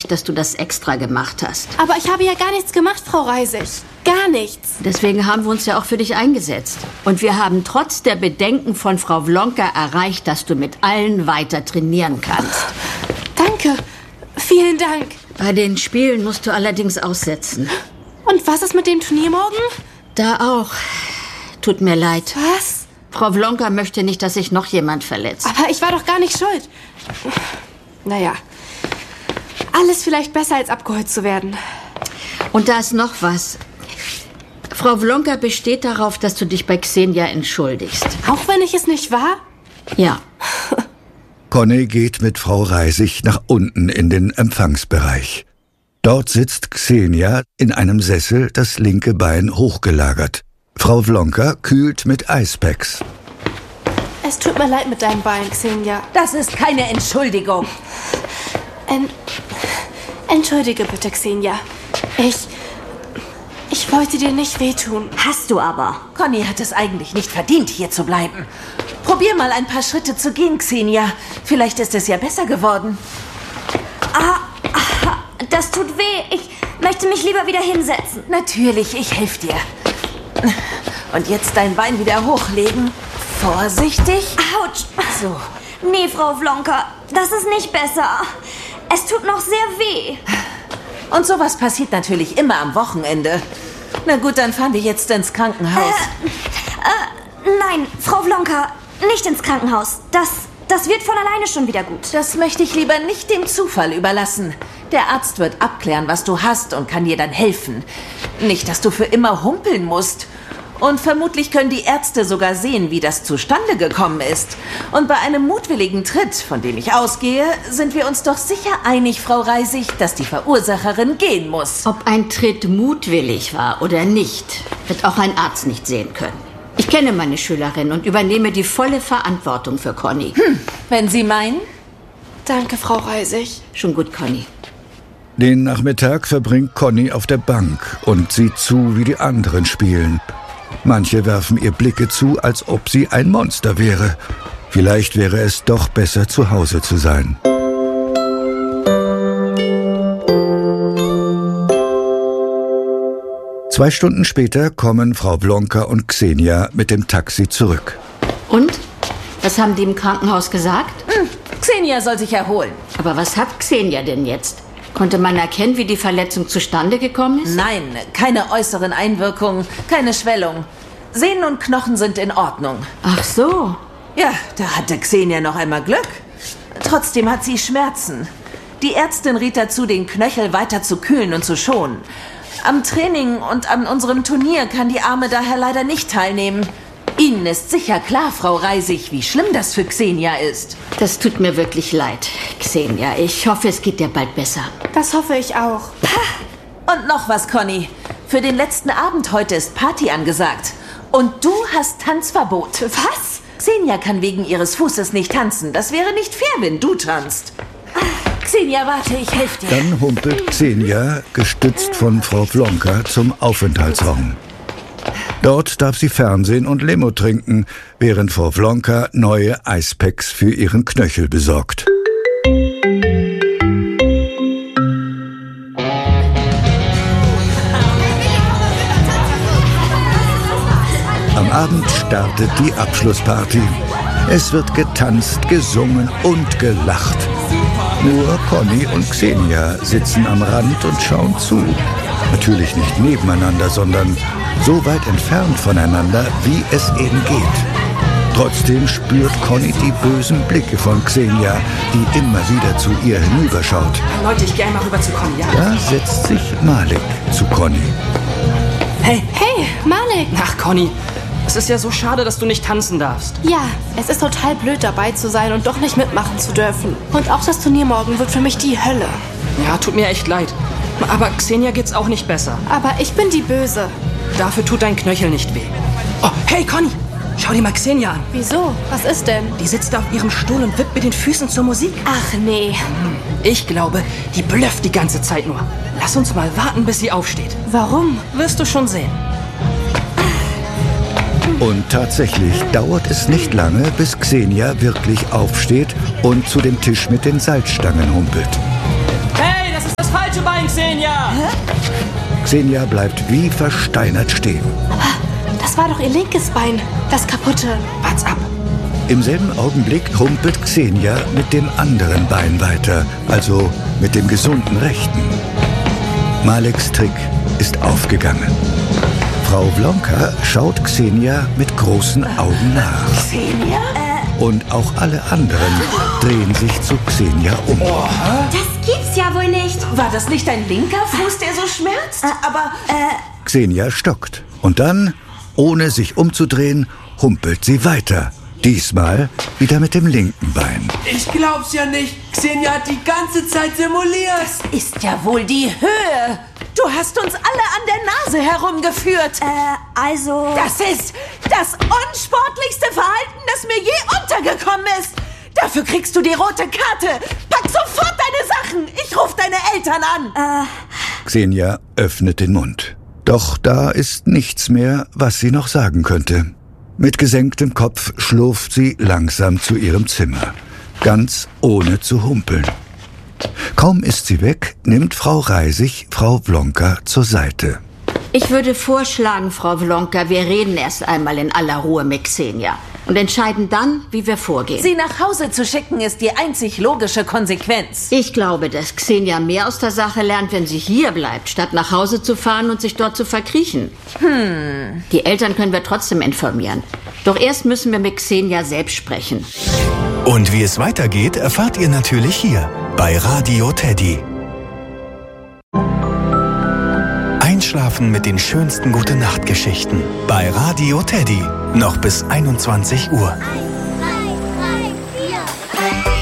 nicht, dass du das extra gemacht hast. Aber ich habe ja gar nichts gemacht, Frau Reisig. Gar nichts. Deswegen haben wir uns ja auch für dich eingesetzt. Und wir haben trotz der Bedenken von Frau Vlonka erreicht, dass du mit allen weiter trainieren kannst. Danke. Vielen Dank. Bei den Spielen musst du allerdings aussetzen. Und was ist mit dem Turnier morgen? Da auch. Tut mir leid. Was? Frau Vlonka möchte nicht, dass sich noch jemand verletzt. Aber ich war doch gar nicht schuld. Naja, alles vielleicht besser, als abgeholt zu werden. Und da ist noch was. Frau Vlonka besteht darauf, dass du dich bei Xenia entschuldigst. Auch wenn ich es nicht war? Ja. Conny geht mit Frau Reisig nach unten in den Empfangsbereich. Dort sitzt Xenia in einem Sessel, das linke Bein hochgelagert. Frau Vlonka kühlt mit Eispacks. Es tut mir leid mit deinem Bein, Xenia. Das ist keine Entschuldigung. Entschuldige bitte, Xenia. Ich wollte dir nicht wehtun. Hast du aber. Conny hat es eigentlich nicht verdient, hier zu bleiben. Probier mal ein paar Schritte zu gehen, Xenia. Vielleicht ist es ja besser geworden. Das tut weh. Ich möchte mich lieber wieder hinsetzen. Natürlich, ich helfe dir. Und jetzt dein Bein wieder hochlegen. Vorsichtig. Autsch. So. Nee, Frau Vlonka, das ist nicht besser. Es tut noch sehr weh. Und sowas passiert natürlich immer am Wochenende. Na gut, dann fahren wir jetzt ins Krankenhaus. Nein, Frau Vlonka, nicht ins Krankenhaus. Das wird von alleine schon wieder gut. Das möchte ich lieber nicht dem Zufall überlassen. Der Arzt wird abklären, was du hast und kann dir dann helfen. Nicht, dass du für immer humpeln musst. Und vermutlich können die Ärzte sogar sehen, wie das zustande gekommen ist. Und bei einem mutwilligen Tritt, von dem ich ausgehe, sind wir uns doch sicher einig, Frau Reisig, dass die Verursacherin gehen muss. Ob ein Tritt mutwillig war oder nicht, wird auch ein Arzt nicht sehen können. Ich kenne meine Schülerin und übernehme die volle Verantwortung für Conny. Wenn Sie meinen? Danke, Frau Reisig. Schon gut, Conny. Den Nachmittag verbringt Conny auf der Bank und sieht zu, wie die anderen spielen. Manche werfen ihr Blicke zu, als ob sie ein Monster wäre. Vielleicht wäre es doch besser, zu Hause zu sein. Zwei Stunden später kommen Frau Vlonka und Xenia mit dem Taxi zurück. Und? Was haben die im Krankenhaus gesagt? Xenia soll sich erholen. Aber was hat Xenia denn jetzt? Konnte man erkennen, wie die Verletzung zustande gekommen ist? Nein, keine äußeren Einwirkungen, keine Schwellung. Sehnen und Knochen sind in Ordnung. Ach so. Ja, da hatte Xenia noch einmal Glück. Trotzdem hat sie Schmerzen. Die Ärztin riet dazu, den Knöchel weiter zu kühlen und zu schonen. Am Training und an unserem Turnier kann die Arme daher leider nicht teilnehmen. Ihnen ist sicher klar, Frau Reisig, wie schlimm das für Xenia ist. Das tut mir wirklich leid, Xenia. Ich hoffe, es geht dir bald besser. Das hoffe ich auch. Und noch was, Conny. Für den letzten Abend heute ist Party angesagt. Und du hast Tanzverbot. Was? Xenia kann wegen ihres Fußes nicht tanzen. Das wäre nicht fair, wenn du tanzt. Xenia, warte, ich helfe dir. Dann humpelt Xenia, gestützt von Frau Vlonka, zum Aufenthaltsraum. Dort darf sie Fernsehen und Limo trinken, während Frau Vlonka neue Eispacks für ihren Knöchel besorgt. Am Abend startet die Abschlussparty. Es wird getanzt, gesungen und gelacht. Nur Conny und Xenia sitzen am Rand und schauen zu. Natürlich nicht nebeneinander, sondern so weit entfernt voneinander, wie es eben geht. Trotzdem spürt Conny die bösen Blicke von Xenia, die immer wieder zu ihr hinüberschaut. Leute, ich gehe einmal rüber zu Conny, ja? Da setzt sich Malik zu Conny. Hey! Hey, Malik! Ach, Conny, es ist ja so schade, dass du nicht tanzen darfst. Ja, es ist total blöd, dabei zu sein und doch nicht mitmachen zu dürfen. Und auch das Turnier morgen wird für mich die Hölle. Ja, tut mir echt leid. Aber Xenia geht's auch nicht besser. Aber ich bin die Böse. Dafür tut dein Knöchel nicht weh. Oh, hey, Conny! Schau dir mal Xenia an. Wieso? Was ist denn? Die sitzt auf ihrem Stuhl und wippt mit den Füßen zur Musik. Ach nee. Ich glaube, die blöfft die ganze Zeit nur. Lass uns mal warten, bis sie aufsteht. Warum? Wirst du schon sehen. Und tatsächlich dauert es nicht lange, bis Xenia wirklich aufsteht und zu dem Tisch mit den Salzstangen humpelt. Hey, das ist das Xenia! Xenia bleibt wie versteinert stehen. Das war doch ihr linkes Bein, das kaputte. Wart's ab. Im selben Augenblick humpelt Xenia mit dem anderen Bein weiter, also mit dem gesunden rechten. Maleks Trick ist aufgegangen. Frau Vlonka schaut Xenia mit großen Augen nach. Xenia? Und auch alle anderen drehen sich zu Xenia um. Das gibt's ja wohl nicht. War das nicht dein linker Fuß, der so schmerzt? Aber Xenia stockt. Und dann, ohne sich umzudrehen, humpelt sie weiter. Diesmal wieder mit dem linken Bein. Ich glaub's ja nicht. Xenia hat die ganze Zeit simuliert. ist ja wohl die Höhe. Du hast uns alle an der Nase herumgeführt. Also... Das ist das unsportlichste Verhalten, das mir je untergekommen ist. Dafür kriegst du die rote Karte. Pack sofort deine Sachen. Ich ruf deine Eltern an. Xenia öffnet den Mund. Doch da ist nichts mehr, was sie noch sagen könnte. Mit gesenktem Kopf schlurft sie langsam zu ihrem Zimmer. Ganz ohne zu humpeln. Kaum ist sie weg, nimmt Frau Reisig Frau Vlonka zur Seite. Ich würde vorschlagen, Frau Vlonka, wir reden erst einmal in aller Ruhe mit Xenia und entscheiden dann, wie wir vorgehen. Sie nach Hause zu schicken, ist die einzig logische Konsequenz. Ich glaube, dass Xenia mehr aus der Sache lernt, wenn sie hier bleibt, statt nach Hause zu fahren und sich dort zu verkriechen. Die Eltern können wir trotzdem informieren. Doch erst müssen wir mit Xenia selbst sprechen. Und wie es weitergeht, erfahrt ihr natürlich hier bei Radio Teddy. Einschlafen mit den schönsten Gute-Nacht-Geschichten bei Radio Teddy. Noch bis 21 Uhr.